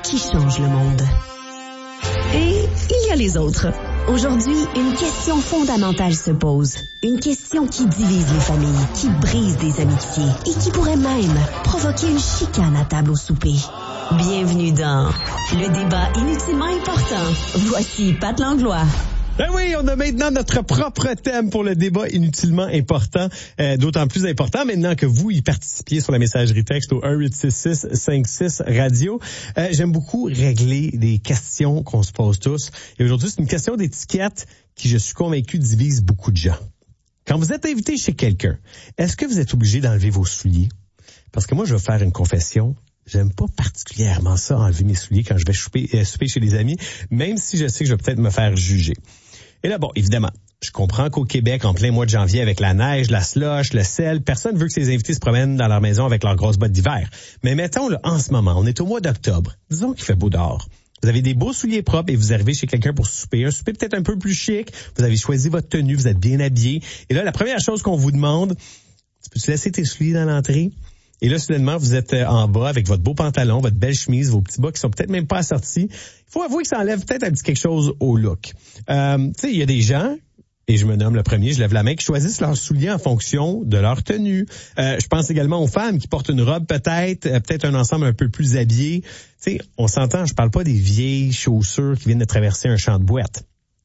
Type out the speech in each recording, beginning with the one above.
qui changent le monde. Et il y a les autres. Aujourd'hui, une question fondamentale se pose. Une question qui divise les familles, qui brise des amitiés et qui pourrait même provoquer une chicane à table au souper. Bienvenue dans le débat inutilement important. Voici Pat Langlois. Ben oui, on a maintenant notre propre thème pour le débat inutilement important, d'autant plus important maintenant que vous y participiez sur la messagerie texte au 1-866-56-radio. J'aime beaucoup régler des questions qu'on se pose tous. Et aujourd'hui, c'est une question d'étiquette qui, je suis convaincu, divise beaucoup de gens. Quand vous êtes invité chez quelqu'un, est-ce que vous êtes obligé d'enlever vos souliers? Parce que moi, je vais faire une confession. J'aime pas particulièrement ça, enlever mes souliers quand je vais souper chez des amis, même si je sais que je vais peut-être me faire juger. Et là, bon, évidemment, je comprends qu'au Québec, en plein mois de janvier, avec la neige, la slush, le sel, personne veut que ses invités se promènent dans leur maison avec leurs grosses bottes d'hiver. Mais mettons, là, en ce moment, on est au mois d'octobre. Disons qu'il fait beau dehors. Vous avez des beaux souliers propres et vous arrivez chez quelqu'un pour souper. Un souper peut-être un peu plus chic. Vous avez choisi votre tenue, vous êtes bien habillé. Et là, la première chose qu'on vous demande, peux-tu laisser tes souliers dans l'entrée? Et là, soudainement, vous êtes en bas avec votre beau pantalon, votre belle chemise, vos petits bas qui sont peut-être même pas assortis. Il faut avouer que ça enlève peut-être un petit quelque chose au look. Tu sais, il y a des gens, et je me nomme le premier, je lève la main, qui choisissent leurs souliers en fonction de leur tenue. Je pense également aux femmes qui portent une robe peut-être un ensemble un peu plus habillé. Tu sais, on s'entend, je parle pas des vieilles chaussures qui viennent de traverser un champ de boîte.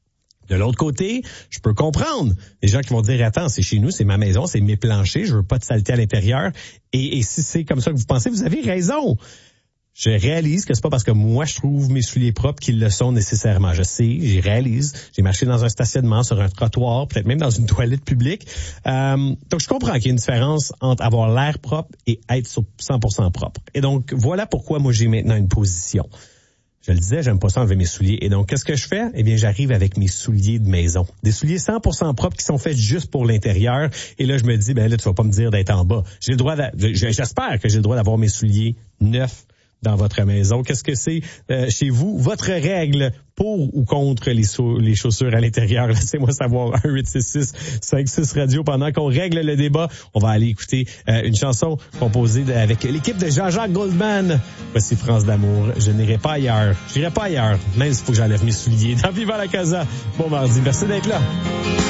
De l'autre côté, je peux comprendre les gens qui vont dire, attends, c'est chez nous, c'est ma maison, c'est mes planchers, je veux pas de saleté à l'intérieur. Et si c'est comme ça que vous pensez, vous avez raison. Je réalise que c'est pas parce que moi je trouve mes souliers propres qu'ils le sont nécessairement. Je sais, j'y réalise. J'ai marché dans un stationnement, sur un trottoir, peut-être même dans une toilette publique. Donc je comprends qu'il y a une différence entre avoir l'air propre et être 100% propre. Et donc voilà pourquoi moi j'ai maintenant une position. Je le disais, j'aime pas ça enlever mes souliers. Et donc, qu'est-ce que je fais? Eh bien, j'arrive avec mes souliers de maison. Des souliers 100% propres qui sont faits juste pour l'intérieur. Et là, je me dis, ben là, tu vas pas me dire d'être en bas. J'ai le droit j'espère que j'ai le droit d'avoir mes souliers neufs dans votre maison. Qu'est-ce que c'est chez vous? Votre règle pour ou contre les chaussures à l'intérieur? Laissez-moi savoir. 1-866-56-radio. Pendant qu'on règle le débat, on va aller écouter une chanson composée avec l'équipe de Jean-Jacques Goldman. Voici France d'amour. Je n'irai pas ailleurs. Je n'irai pas ailleurs, même s'il faut que j'enlève mes souliers. Dans Viva la Casa. Bon mardi. Merci d'être là.